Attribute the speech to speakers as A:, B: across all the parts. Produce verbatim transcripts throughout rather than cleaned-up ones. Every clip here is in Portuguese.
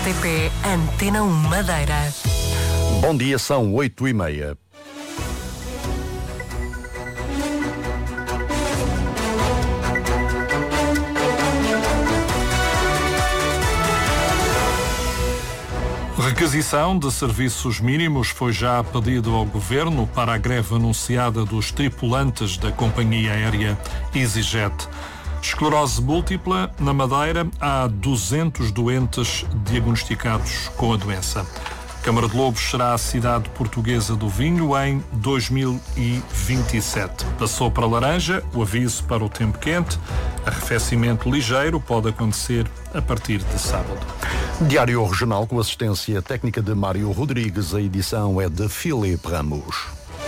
A: R T P Antena um Madeira.
B: Bom dia, são oito e meia.
C: Requisição de serviços mínimos foi já pedido ao Governo para a greve anunciada dos tripulantes da companhia aérea EasyJet. Esclerose múltipla, na Madeira, há duzentos doentes diagnosticados com a doença. Câmara de Lobos será a cidade portuguesa do vinho em dois mil e vinte e sete. Passou para laranja o aviso para o tempo quente. Arrefecimento ligeiro pode acontecer a partir de sábado.
B: Diário Regional com assistência técnica de Mário Rodrigues. A edição é de Filipe Ramos.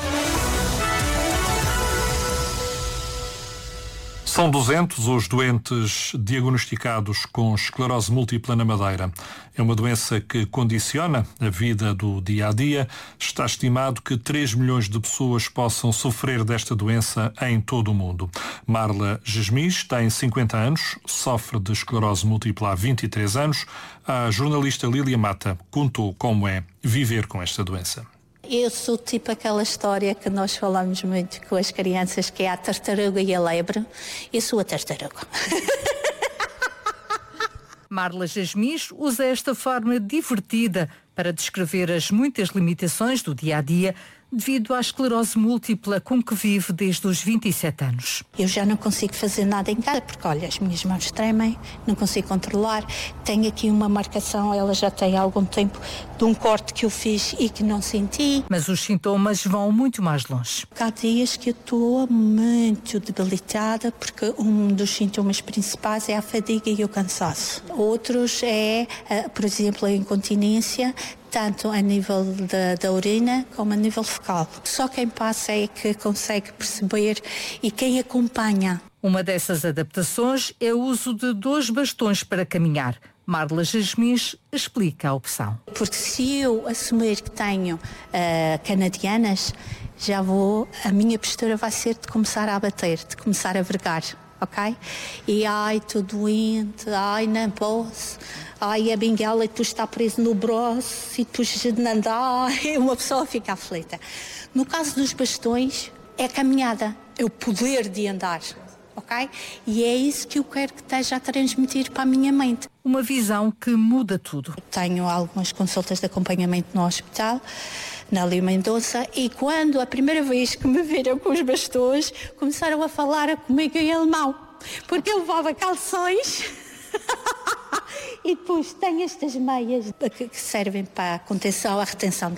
C: São duzentos os doentes diagnosticados com esclerose múltipla na Madeira. É uma doença que condiciona a vida do dia-a-dia. Está estimado que três milhões de pessoas possam sofrer desta doença em todo o mundo. Marla Gesmis tem cinquenta anos, sofre de esclerose múltipla há vinte e três anos. A jornalista Lília Mata contou como é viver com esta doença.
D: Eu sou tipo aquela história que nós falamos muito com as crianças, que é a tartaruga e a lebre. Eu sou a tartaruga.
E: Marla Gesmis usa esta forma divertida para descrever as muitas limitações do dia-a-dia devido à esclerose múltipla com que vive desde os vinte e sete anos.
D: Eu já não consigo fazer nada em casa, porque olha, as minhas mãos tremem, não consigo controlar. Tenho aqui uma marcação, ela já tem algum tempo, de um corte que eu fiz e que não senti.
E: Mas os sintomas vão muito mais longe.
D: Há dias que eu estou muito debilitada, porque um dos sintomas principais é a fadiga e o cansaço. Outros é, por exemplo, a incontinência, tanto a nível da, da urina como a nível fecal. Só quem passa é que consegue perceber e quem acompanha.
E: Uma dessas adaptações é o uso de dois bastões para caminhar. Marla Gesmis explica a opção.
D: Porque se eu assumir que tenho uh, canadianas, já vou, a minha postura vai ser de começar a bater, de começar a vergar, ok? E ai, estou doente, ai, não posso. Ai, a bengala e depois está preso no braço e depois de andar, uma pessoa fica aflita. No caso dos bastões, é a caminhada, é o poder de andar, ok? E é isso que eu quero que esteja a transmitir para a minha mente.
E: Uma visão que muda tudo.
D: Tenho algumas consultas de acompanhamento no hospital, na Lília Mendonça, e quando a primeira vez que me viram com os bastões, começaram a falar comigo em alemão, porque eu levava calções... E depois tem estas meias que servem para a contenção, a retenção